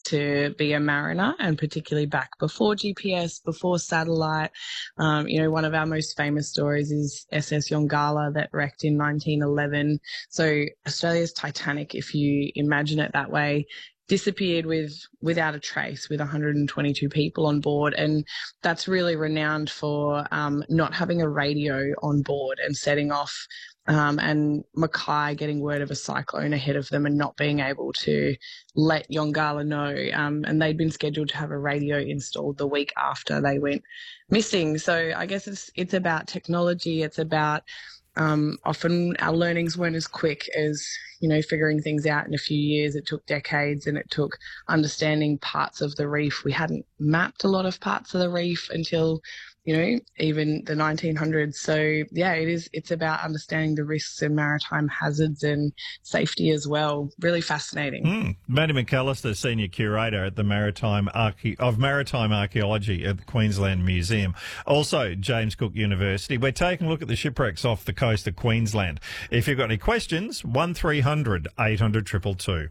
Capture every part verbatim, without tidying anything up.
to be a mariner, and particularly back before G P S, before satellite. Um, you know, one of our most famous stories is S S Yongala that wrecked in nineteen eleven. So Australia's Titanic, if you imagine it that way, disappeared with without a trace with one hundred twenty-two people on board. And that's really renowned for um, not having a radio on board and setting off um, and Mackay getting word of a cyclone ahead of them and not being able to let Yongala know. Um, and they'd been scheduled to have a radio installed the week after they went missing. So I guess it's it's about technology. It's about Um, often our learnings weren't as quick as, you know, figuring things out in a few years. It took decades, and it took understanding parts of the reef. We hadn't mapped a lot of parts of the reef until, you know, even the nineteen hundreds. So, yeah, it is. It's about understanding the risks and maritime hazards and safety as well. Really fascinating. Mm. Maddie McAllister, Senior Curator at the Maritime Arche- of Maritime Archaeology at the Queensland Museum. Also, James Cook University. We're taking a look at the shipwrecks off the coast of Queensland. If you've got any questions, one three hundred eight hundred two two two.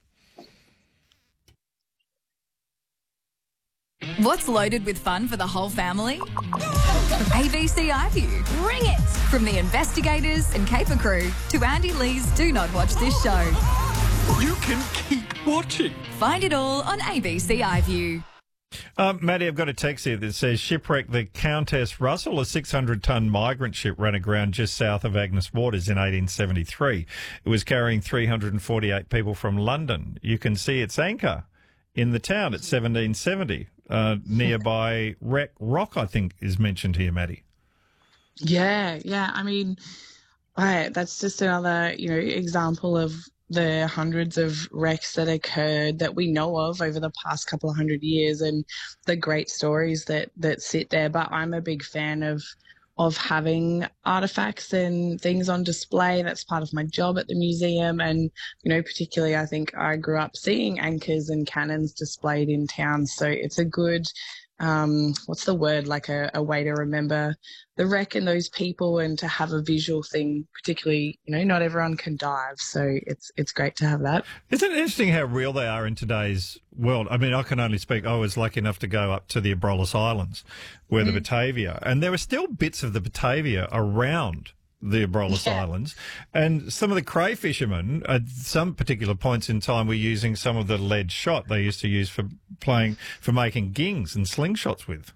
What's loaded with fun for the whole family? A B C iView. Bring it! From the investigators and caper crew to Andy Lee's Do Not Watch This Show. You can keep watching. Find it all on A B C iView. Um, Maddie, I've got a text here that says shipwreck the Countess Russell, a six hundred tonne migrant ship, ran aground just south of Agnes Waters in eighteen seventy-three. It was carrying three hundred forty-eight people from London. You can see its anchor in the town at seventeen seventy. Uh, nearby Wreck Rock, I think, is mentioned here, Maddie. Yeah, yeah. I mean, I, that's just another, you know, example of the hundreds of wrecks that occurred that we know of over the past couple of hundred years, and the great stories that that sit there. But I'm a big fan of of having artifacts and things on display. That's part of my job at the museum. And, you know, particularly I think I grew up seeing anchors and cannons displayed in towns. So it's a good, um, what's the word, like a, a way to remember the wreck and those people, and to have a visual thing, particularly, you know, not everyone can dive. So it's it's great to have that. Isn't it interesting how real they are in today's world? I mean, I can only speak, I was lucky enough to go up to the Abrolhos Islands where mm. the Batavia, and there were still bits of the Batavia around the Abrolhos yeah. Islands, and some of the cray fishermen at some particular points in time were using some of the lead shot they used to use for playing, for making gings and slingshots with.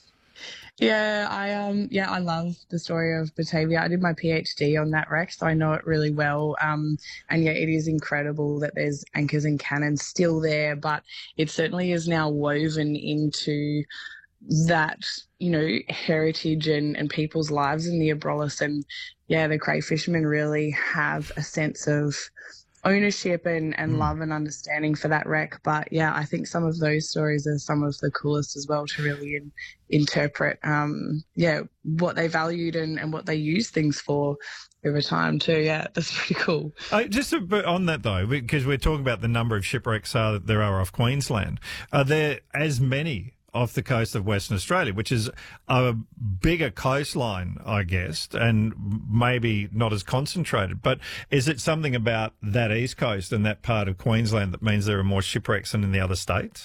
Yeah, I um yeah, I love the story of Batavia. I did my PhD on that wreck, so I know it really well. Um, and yeah, it is incredible that there's anchors and cannons still there, but it certainly is now woven into that, you know, heritage and, and people's lives in the Abrolhos. And yeah, the cray fishermen really have a sense of ownership and, and mm. love and understanding for that wreck. But yeah, I think some of those stories are some of the coolest as well to really in, interpret, um, yeah, what they valued and, and what they used things for over time too. Yeah, that's pretty cool. Uh, just a bit on that though, because we're talking about the number of shipwrecks uh, that there are off Queensland. Are there as many off the coast of Western Australia, which is a bigger coastline, I guess, and maybe not as concentrated? But is it something about that east coast and that part of Queensland that means there are more shipwrecks than in the other states?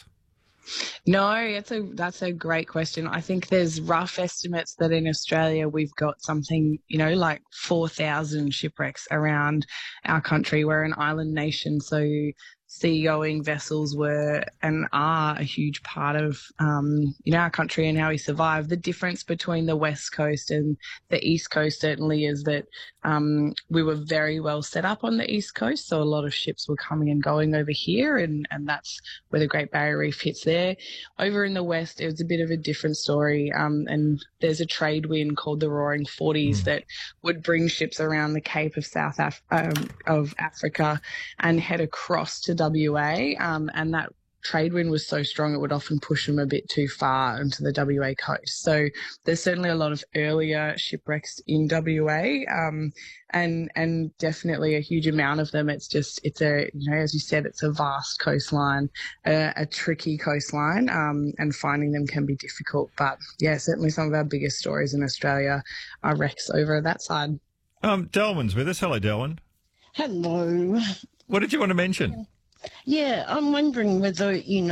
No, it's a that's a great question. I think there's rough estimates that in Australia we've got something, you know, like four thousand shipwrecks around our country. We're an island nation, so seagoing vessels were and are a huge part of, um, you know, our country and how we survive. The difference between the West Coast and the East Coast certainly is that um, we were very well set up on the East Coast, so a lot of ships were coming and going over here, and, and that's where the Great Barrier Reef hits there. Over in the West, it was a bit of a different story, um, and there's a trade wind called the Roaring Forties mm. that would bring ships around the Cape of South Af- um, of Africa and head across to W A, um, and that trade wind was so strong it would often push them a bit too far into the W A coast. So there's certainly a lot of earlier shipwrecks in W A, um, and and definitely a huge amount of them. It's just it's a you know as you said, it's a vast coastline, a, a tricky coastline, um, and finding them can be difficult. But yeah, certainly some of our biggest stories in Australia are wrecks over that side. Um, Delwyn's with us. Hello, Delwyn. Hello. What did you want to mention? Yeah, I'm wondering whether, you know,